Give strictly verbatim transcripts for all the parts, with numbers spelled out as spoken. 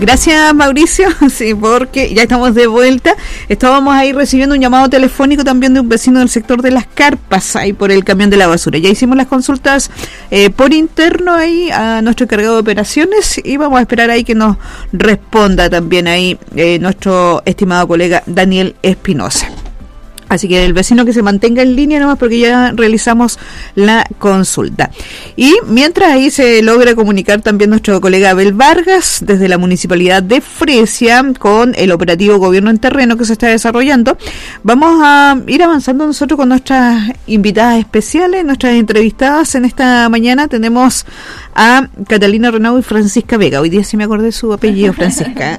Gracias, Mauricio, sí, porque ya estamos de vuelta. Estábamos ahí recibiendo un llamado telefónico también de un vecino del sector de las carpas, ahí por el camión de la basura. Ya hicimos las consultas eh, por interno ahí a nuestro encargado de operaciones y vamos a esperar ahí que nos responda también ahí eh, nuestro estimado colega Daniel Espinosa. Así que el vecino que se mantenga en línea nomás porque ya realizamos la consulta. Y mientras ahí se logra comunicar también nuestro colega Abel Vargas desde la Municipalidad de Fresia con el operativo Gobierno en Terreno que se está desarrollando, vamos a ir avanzando nosotros con nuestras invitadas especiales, nuestras entrevistadas. En esta mañana tenemos a Catalina Renau y Francisca Vega. Hoy día sí me acordé su apellido, Francisca.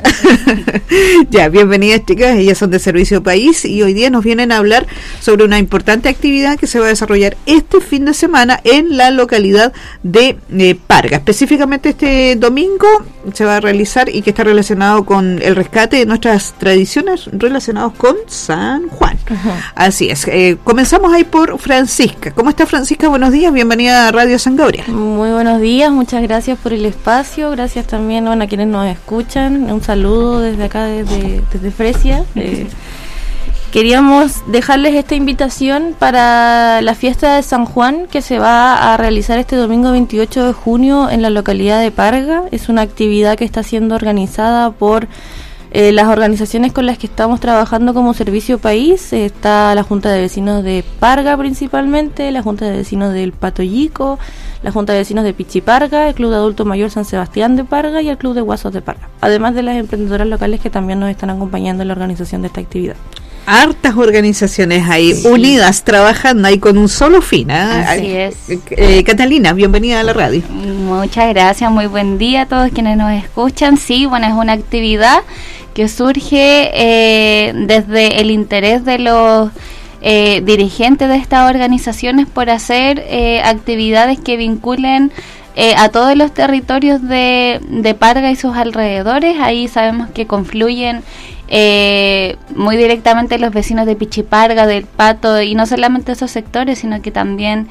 Ya, bienvenidas chicas, ellas son de Servicio País y hoy día nos vienen a hablar sobre una importante actividad que se va a desarrollar este fin de semana en la localidad de eh, Parga. Específicamente este domingo se va a realizar y que está relacionado con el rescate de nuestras tradiciones relacionados con San Juan. Uh-huh. Así es. Eh, comenzamos ahí por Francisca. ¿Cómo está, Francisca? Buenos días, bienvenida a Radio San Gabriel. Muy buenos días, muchas gracias por el espacio, gracias también bueno, a quienes nos escuchan. Un saludo desde acá, desde, desde Fresia. Eh, Queríamos dejarles esta invitación para la fiesta de San Juan que se va a realizar este domingo veintiocho de junio en la localidad de Parga. Es una actividad que está siendo organizada por eh, las organizaciones con las que estamos trabajando como Servicio País. Está la Junta de Vecinos de Parga principalmente, la Junta de Vecinos del Patoyico, la Junta de Vecinos de Pichiparga, el Club de Adulto Mayor San Sebastián de Parga y el Club de Guasos de Parga. Además de las emprendedoras locales que también nos están acompañando en la organización de esta actividad. Hartas organizaciones ahí, sí, unidas, trabajando ahí con un solo fin, ¿eh? Así es. Eh, Catalina, bienvenida a la radio. Muchas gracias, muy buen día a todos quienes nos escuchan. Sí, bueno, es una actividad que surge eh, desde el interés de los eh, dirigentes de estas organizaciones por hacer eh, actividades que vinculen Eh, a todos los territorios de, de Parga y sus alrededores. Ahí sabemos que confluyen eh, muy directamente los vecinos de Pichiparga, del Pato, y no solamente esos sectores, sino que también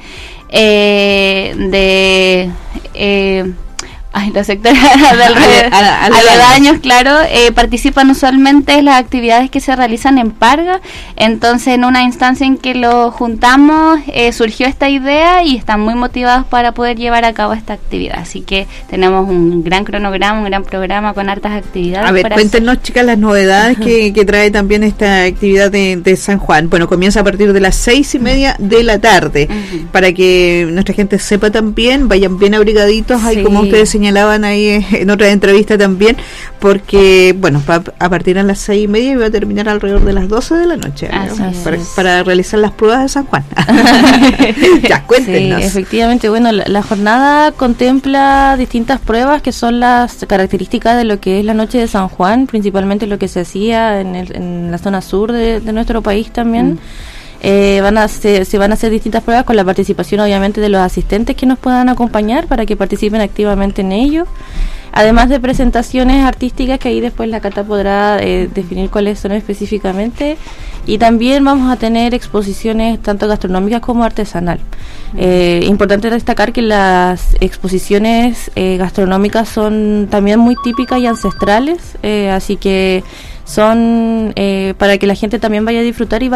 eh, de... Eh, Ay, los sectores alrededor, aledaños, claro, eh, participan usualmente en las actividades que se realizan en Parga. Entonces, en una instancia en que lo juntamos, eh, surgió esta idea y están muy motivados para poder llevar a cabo esta actividad. Así que tenemos un gran cronograma, un gran programa con hartas actividades. A ver, cuéntenos, chicas, las novedades que, que trae también esta actividad de, de San Juan. Bueno, comienza a partir de las seis y media de la tarde, uh-huh, para que nuestra gente sepa también, vayan bien abrigaditos, ahí sí, como ustedes señalaban señalaban ahí en otra entrevista también, porque bueno, va a partir a las seis y media y va a terminar alrededor de las doce de la noche, ¿no? para, para realizar las pruebas de San Juan. Ya, cuéntenos. Sí, efectivamente, bueno, la, la jornada contempla distintas pruebas que son las características de lo que es la noche de San Juan, principalmente lo que se hacía en, el, en la zona sur de, de nuestro país también. Mm. Eh, van a se, se van a hacer distintas pruebas con la participación obviamente de los asistentes que nos puedan acompañar para que participen activamente en ello, además de presentaciones artísticas que ahí después la Cata podrá eh, definir cuáles son específicamente, y también vamos a tener exposiciones tanto gastronómicas como artesanal. Uh-huh. Eh, importante destacar que las exposiciones eh, gastronómicas son también muy típicas y ancestrales, eh, así que son eh, para que la gente también vaya a disfrutar y